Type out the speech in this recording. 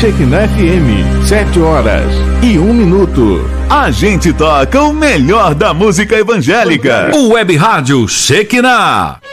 Shekinah FM, 7h01. A gente toca o melhor da música evangélica. O Web Rádio Shekinah.